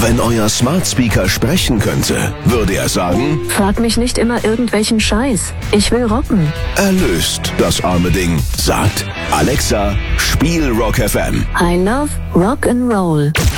Wenn euer Smart Speaker sprechen könnte, würde er sagen: Frag mich nicht immer irgendwelchen Scheiß. Ich will rocken. Erlöst das arme Ding. Sagt: Alexa, spiel Rock FM. I love Rock and Roll.